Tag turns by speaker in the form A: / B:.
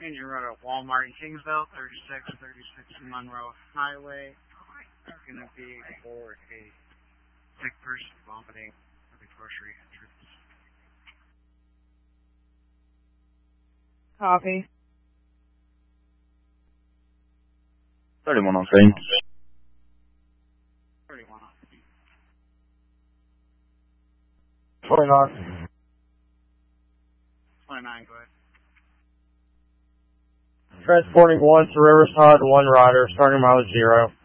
A: Engine road at Walmart in Kingsville, 36 Monroe Highway. It's going to be for a sick person vomiting at the grocery entrance.
B: Copy.
C: 31 on scene.
A: 31 on scene.
C: 29.
A: 29, go ahead.
C: Transporting 1 to Riverside, 1 rider, starting mileage 0.